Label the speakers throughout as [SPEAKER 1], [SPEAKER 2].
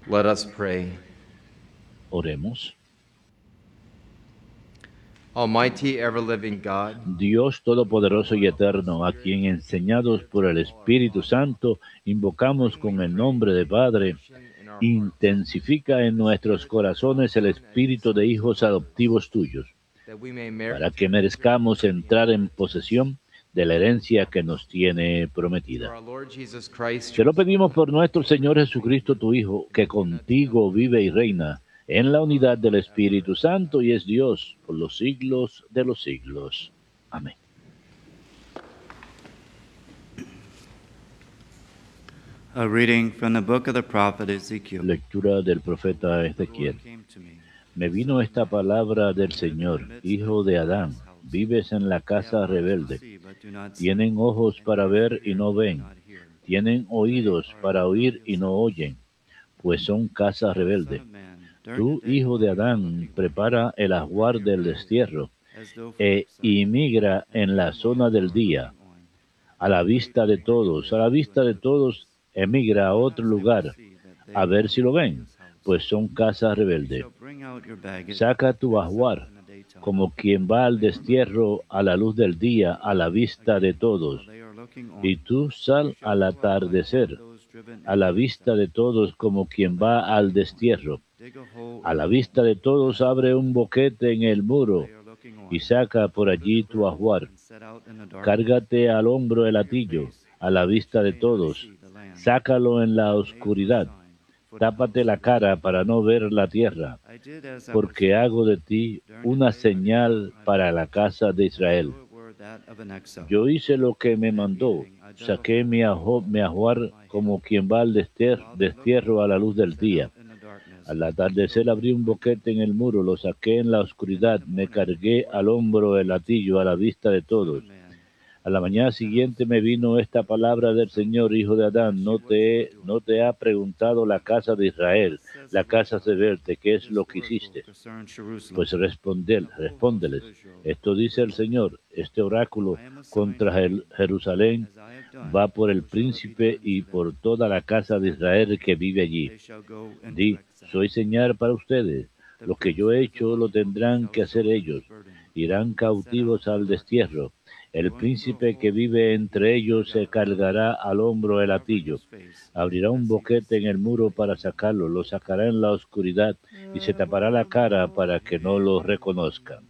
[SPEAKER 1] Let us pray.
[SPEAKER 2] Oremos.
[SPEAKER 1] Almighty, ever-living God,
[SPEAKER 2] Dios Todopoderoso y Eterno, a quien enseñados por el Espíritu Santo, invocamos con el nombre de Padre, intensifica en nuestros corazones el espíritu de hijos adoptivos tuyos, para que merezcamos entrar en posesión de la herencia que nos tiene prometida. Te lo pedimos por nuestro Señor Jesucristo, tu Hijo, que contigo vive y reina en la unidad del Espíritu Santo y es Dios por los siglos de los siglos. Amén.
[SPEAKER 3] A reading from the book of the prophet Ezekiel.
[SPEAKER 2] Lectura del profeta Ezequiel. Me vino esta palabra del Señor, hijo de Adán, vives en la casa rebelde. Tienen ojos para ver y no ven, tienen oídos para oír y no oyen, pues son casa rebelde. Tú, hijo de Adán, prepara el ajuar del destierro e inmigra en la zona del día. A la vista de todos, emigra a otro lugar, a ver si lo ven, pues son casa rebelde. Saca tu ajuar, como quien va al destierro a la luz del día, a la vista de todos. Y tú sal al atardecer, a la vista de todos, como quien va al destierro. A la vista de todos abre un boquete en el muro y saca por allí tu ajuar. Cárgate al hombro el hatillo, a la vista de todos. Sácalo en la oscuridad. Tápate la cara para no ver la tierra, porque hago de ti una señal para la casa de Israel. Yo hice lo que me mandó, saqué mi ajuar como quien va al destierro a la luz del día. Al atardecer abrí un boquete en el muro, lo saqué en la oscuridad, me cargué al hombro el hatillo a la vista de todos. A la mañana siguiente me vino esta palabra del Señor, hijo de Adán, no te ha preguntado la casa de Israel, la casa rebelde, ¿qué es lo que hiciste? Pues respóndeles, esto dice el Señor, este oráculo contra Jerusalén va por el príncipe y por toda la casa de Israel que vive allí. Di, soy señal para ustedes, lo que yo he hecho lo tendrán que hacer ellos, irán cautivos al destierro. El príncipe que vive entre ellos se cargará al hombro el hatillo, abrirá un boquete en el muro para sacarlo, lo sacará en la oscuridad y se tapará la cara para que no lo reconozcan.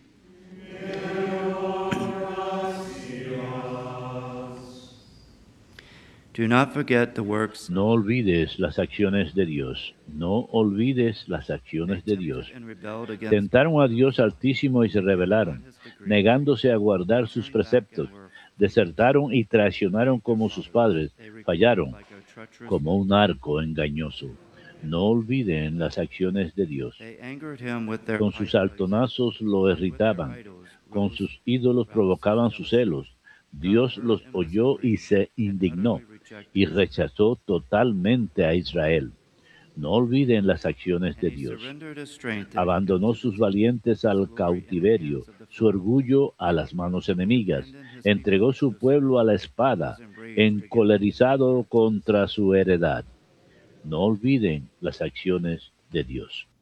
[SPEAKER 3] Do not forget the works.
[SPEAKER 2] No olvides las acciones de Dios. No olvides las acciones de Dios. Tentaron a Dios Altísimo y se rebelaron, negándose a guardar sus preceptos. Desertaron y traicionaron como sus padres. Fallaron como un arco engañoso. No olviden las acciones de Dios. Con sus altonazos lo irritaban. Con sus ídolos provocaban sus celos. Dios los oyó y se indignó y rechazó totalmente a Israel. No olviden las acciones de Dios. Abandonó sus valientes al cautiverio, su orgullo a las manos enemigas. Entregó su pueblo a la espada, encolerizado contra su heredad. No olviden las acciones de Dios.